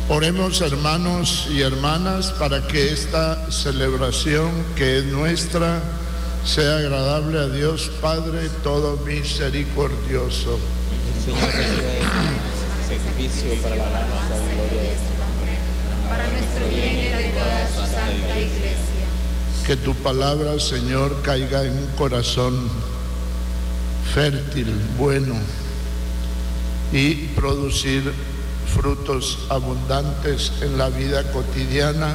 Oremos, hermanos y hermanas, para que esta celebración que es nuestra sea agradable a Dios Padre todo misericordioso. El Señor reciba este sacrificio para la alabanza y gloria de su nombre, para nuestro bien y de toda su santa Iglesia. Que tu palabra, Señor, caiga en un corazón fértil, bueno, y producir frutos abundantes en la vida cotidiana,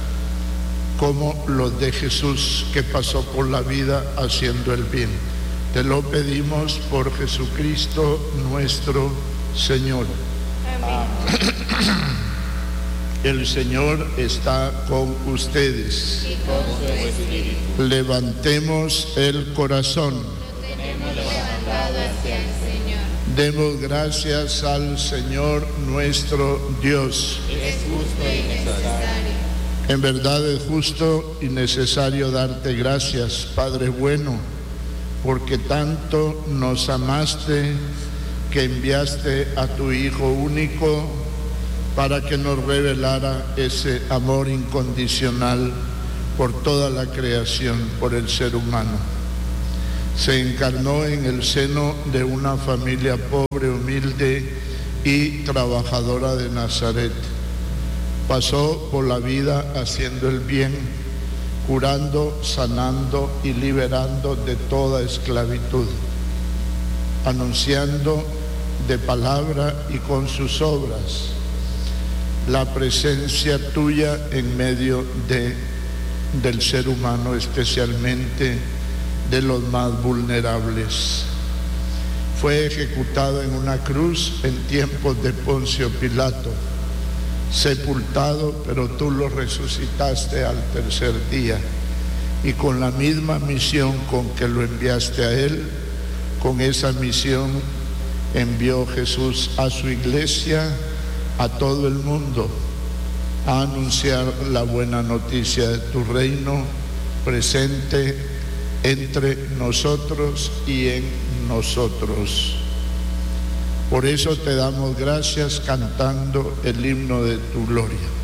como los de Jesús, que pasó por la vida haciendo el bien. Te lo pedimos por Jesucristo nuestro Señor. Amén. El Señor está con ustedes. Y con su espíritu. Levantemos el corazón. Lo tenemos levantado hacia el Señor. Demos gracias al Señor nuestro Dios. Es justo y necesario. En verdad es justo y necesario darte gracias, Padre bueno, porque tanto nos amaste que enviaste a tu Hijo único para que nos revelara ese amor incondicional por toda la creación, por el ser humano. Se encarnó en el seno de una familia pobre, humilde y trabajadora de Nazaret. Pasó por la vida haciendo el bien, curando, sanando y liberando de toda esclavitud, anunciando de palabra y con sus obras la presencia tuya en medio del ser humano, especialmente de los más vulnerables. Fue ejecutado en una cruz en tiempos de Poncio Pilato, sepultado, pero tú lo resucitaste al tercer día, y con la misma misión con que lo enviaste a él, con esa misión envió Jesús a su iglesia, a todo el mundo, a anunciar la buena noticia de tu reino presente entre nosotros y en nosotros. Por eso te damos gracias cantando el himno de tu gloria.